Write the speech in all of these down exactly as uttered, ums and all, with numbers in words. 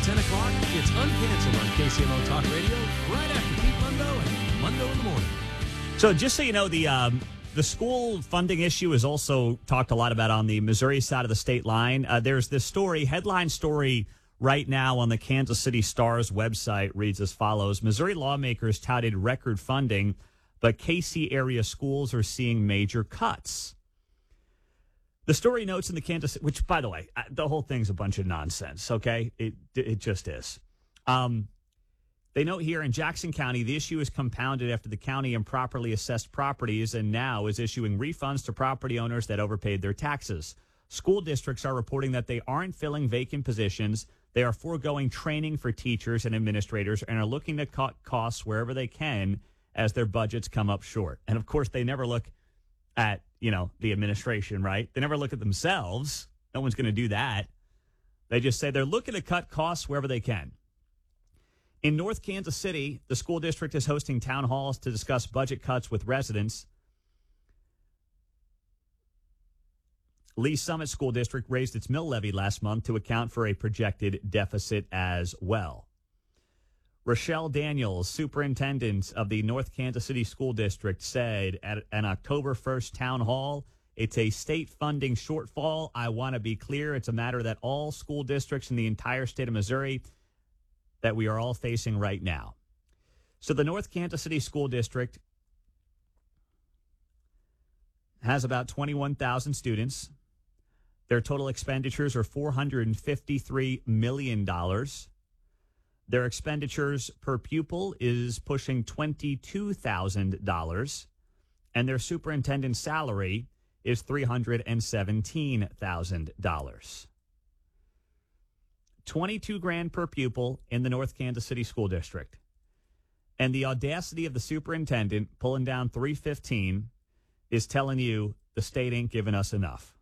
ten o'clock, it's Uncanceled on K C M O Talk Radio, right after Pete Mundo and Mundo in the Morning. So just so you know, the um, the school funding issue is also talked a lot about on the Missouri side of the state line. Uh, there's this story, headline story right now on the Kansas City Star's website reads as follows. Missouri lawmakers touted record funding, but K C area schools are seeing major cuts. The story notes in the Kansas, which, by the way, the whole thing's a bunch of nonsense, okay? It it just is. Um, they note here in Jackson County, the issue is compounded after the county improperly assessed properties and now is issuing refunds to property owners that overpaid their taxes. School districts are reporting that they aren't filling vacant positions. They are foregoing training for teachers and administrators and are looking to cut costs wherever they can as their budgets come up short. And, of course, they never look at, you know, the administration, right? They never look at themselves. No one's going to do that. They just say they're looking to cut costs wherever they can. In North Kansas City, the school district is hosting town halls to discuss budget cuts with residents. Lee Summit School District raised its mill levy last month to account for a projected deficit as well. Rochelle Daniels, superintendent of the North Kansas City School District, said at an October first town hall, it's a state funding shortfall. I want to be clear. It's a matter that all school districts in the entire state of Missouri that we are all facing right now. So the North Kansas City School District has about twenty-one thousand students. Their total expenditures are four hundred fifty-three million dollars. Their expenditures per pupil is pushing twenty-two thousand dollars, and their superintendent's salary is three hundred seventeen thousand dollars. twenty-two grand per pupil in the North Kansas City School District. And the audacity of the superintendent pulling down three hundred fifteen is telling you the state ain't giving us enough.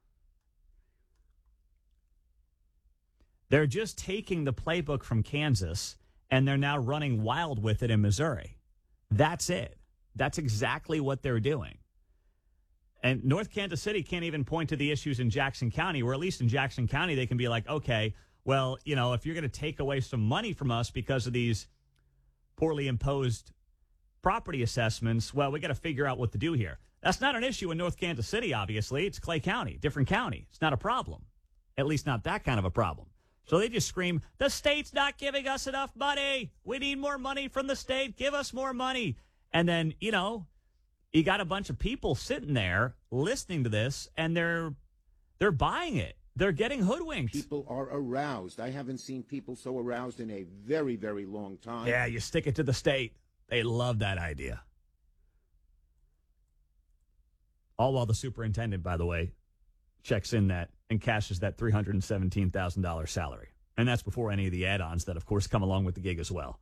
They're just taking the playbook from Kansas, and they're now running wild with it in Missouri. That's it. That's exactly what they're doing. And North Kansas City can't even point to the issues in Jackson County, or at least in Jackson County, they can be like, okay, well, you know, if you're going to take away some money from us because of these poorly imposed property assessments, well, we got to figure out what to do here. That's not an issue in North Kansas City, obviously. It's Clay County, different county. It's not a problem, at least not that kind of a problem. So they just scream, the state's not giving us enough money. We need more money from the state. Give us more money. And then, you know, you got a bunch of people sitting there listening to this, and they're they're buying it. They're getting hoodwinked. People are aroused. I haven't seen people so aroused in a very, very long time. Yeah, you stick it to the state. They love that idea. All while the superintendent, by the way, checks in that and cashes that three hundred seventeen thousand dollars salary. And that's before any of the add-ons that, of course, come along with the gig as well.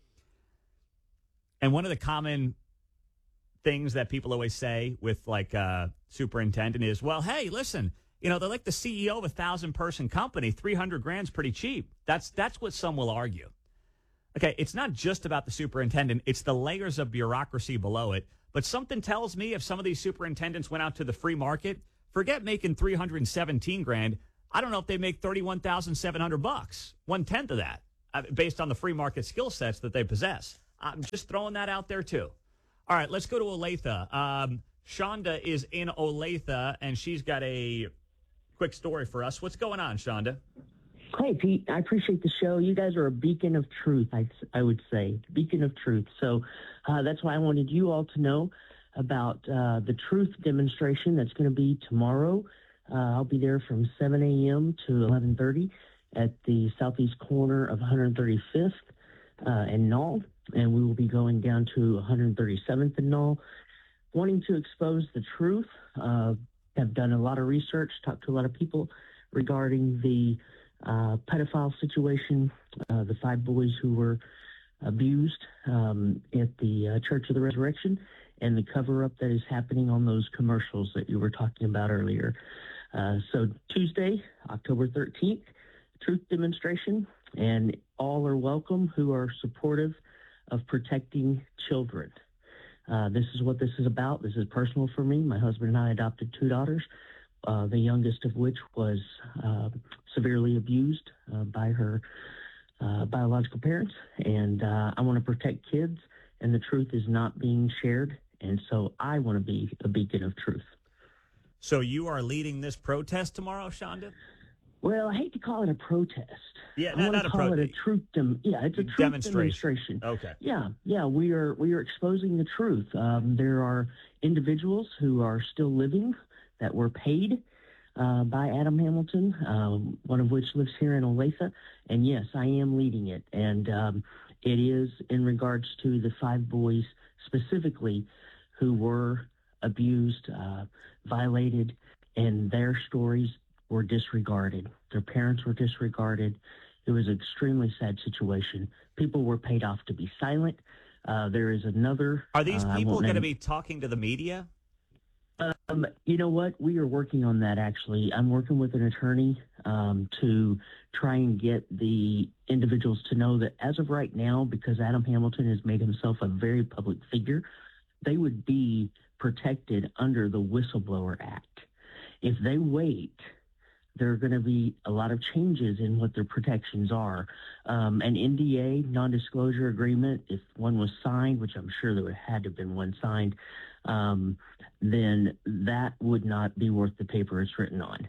And one of the common things that people always say with, like, uh, superintendent is, well, hey, listen, you know, they're like the C E O of a thousand-person company. three hundred grand's pretty cheap. That's that's what some will argue. Okay, it's not just about the superintendent. It's the layers of bureaucracy below it. But something tells me if some of these superintendents went out to the free market, forget making three hundred seventeen grand. I don't know if they make thirty-one thousand seven hundred bucks, one-tenth of that, uh, based on the free market skill sets that they possess. I'm just throwing that out there, too. All right, let's go to Olathe. Um, Shonda is in Olathe, and she's got a quick story for us. What's going on, Shonda? Hey, Pete, I appreciate the show. You guys are a beacon of truth, I, I would say, beacon of truth. So uh, that's why I wanted you all to know about uh, the truth demonstration that's going to be tomorrow. Uh, I'll be there from seven a.m. to eleven thirty at the southeast corner of one hundred thirty-fifth uh, and Knoll, and we will be going down to one hundred thirty-seventh and Knoll, wanting to expose the truth. Uh, have done a lot of research, talked to a lot of people regarding the uh, pedophile situation, uh, the five boys who were abused um, at the uh, Church of the Resurrection, and the cover-up that is happening on those commercials that you were talking about earlier. Uh, so Tuesday, October thirteenth, truth demonstration, and all are welcome who are supportive of protecting children. Uh, this is what this is about. This is personal for me. My husband and I adopted two daughters, uh, the youngest of which was uh, severely abused uh, by her uh, biological parents, and uh, I want to protect kids, and the truth is not being shared, and so I want to be a beacon of truth. So you are leading this protest tomorrow, Shonda? Well, I hate to call it a protest. Yeah, I not, want not to a call protest. it a truth. Dem- yeah, it's a truth demonstration. demonstration. Okay. Yeah, yeah, we are we are exposing the truth. Um, there are individuals who are still living that were paid uh, by Adam Hamilton, um, one of which lives here in Olathe, and yes, I am leading it, and um, it is in regards to the five boys specifically who were abused, uh, violated, and their stories were disregarded. Their parents were disregarded. It was an extremely sad situation. People were paid off to be silent. Uh, there is another. Are these uh, people going to name- be talking to the media? Um, you know what? We are working on that, actually. I'm working with an attorney um, to try and get the individuals to know that as of right now, because Adam Hamilton has made himself a very public figure, they would be protected under the Whistleblower Act. If they wait, there are going to be a lot of changes in what their protections are. Um, an N D A, non-disclosure agreement, if one was signed, which I'm sure there would had to have been one signed, um, then that would not be worth the paper it's written on.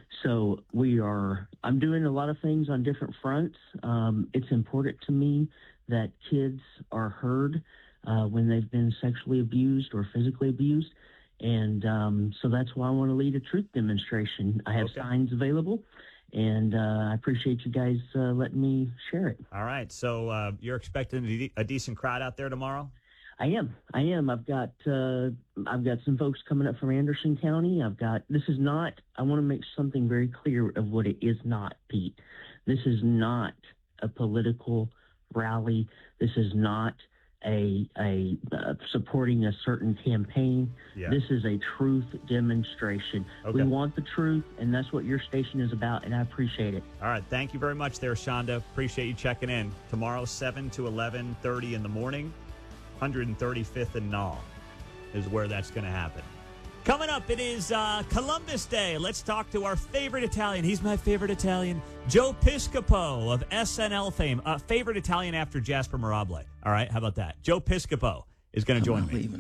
So we are, I'm doing a lot of things on different fronts. Um, it's important to me that kids are heard uh, when they've been sexually abused or physically abused. And um, so that's why I want to lead a truth demonstration. I have Okay. signs available, and uh, I appreciate you guys uh, letting me share it. All right. So uh, you're expecting a, de- a decent crowd out there tomorrow? I am. I am. I've got uh, I've got some folks coming up from Anderson County. I've got. This is not. I want to make something very clear of what it is not, Pete. This is not a political rally. This is not a a uh, supporting a certain campaign. Yeah. This is a truth demonstration. Okay. We want the truth, and that's what your station is about, and I appreciate it. All right. Thank you very much there, Shonda. Appreciate you checking in. Tomorrow, seven to eleven thirty in the morning, one hundred thirty-fifth and Knoll is where that's going to happen. Coming up, it is uh, Columbus Day. Let's talk to our favorite Italian. He's my favorite Italian, Joe Piscopo of S N L fame. Uh, favorite Italian after Jasper Mirabile. All right, how about that? Joe Piscopo is going to join I'm not me. leaving.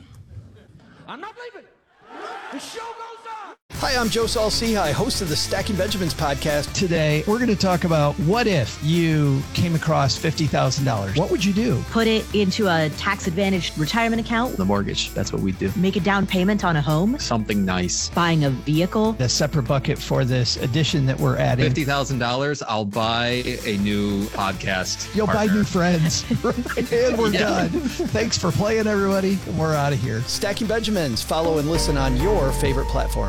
I'm not leaving. The show goes on. Hi, I'm Joe Saul-Sehy, host of the Stacking Benjamins podcast. Today, we're going to talk about what if you came across fifty thousand dollars? What would you do? Put it into a tax-advantaged retirement account. The mortgage, that's what we do. Make a down payment on a home. Something nice. Buying a vehicle. A separate bucket for this addition that we're adding. fifty thousand dollars, I'll buy a new podcast. You'll partner. buy new friends. And we're Yeah. done. Thanks for playing, everybody. We're out of here. Stacking Benjamins. Follow and listen on your favorite platform.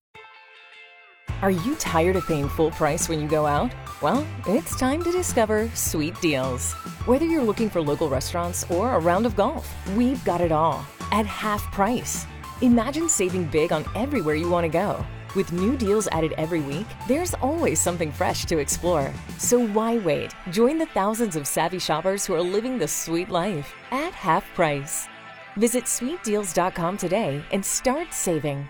Are you tired of paying full price when you go out? Well, it's time to discover Sweet Deals. Whether you're looking for local restaurants or a round of golf, we've got it all at half price. Imagine saving big on everywhere you want to go. With new deals added every week, there's always something fresh to explore. So why wait? Join the thousands of savvy shoppers who are living the sweet life at half price. Visit sweet deals dot com today and start saving.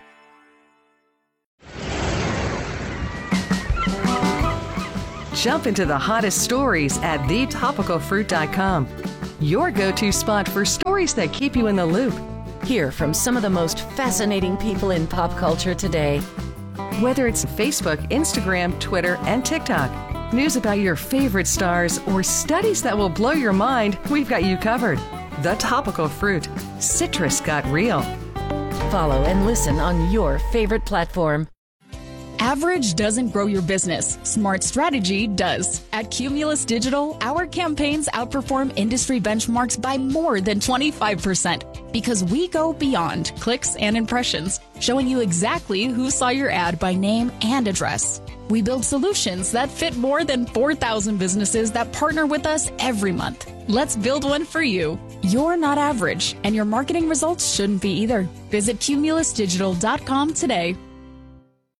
Jump into the hottest stories at the topical fruit dot com. Your go-to spot for stories that keep you in the loop. Hear from some of the most fascinating people in pop culture today. Whether it's Facebook, Instagram, Twitter, and TikTok, news about your favorite stars, or studies that will blow your mind, we've got you covered. The Topical Fruit. Citrus got real. Follow and listen on your favorite platform. Average doesn't grow your business. Smart strategy does. At Cumulus Digital, our campaigns outperform industry benchmarks by more than twenty-five percent because we go beyond clicks and impressions, showing you exactly who saw your ad by name and address. We build solutions that fit more than four thousand businesses that partner with us every month. Let's build one for you. You're not average, and your marketing results shouldn't be either. Visit cumulus digital dot com today.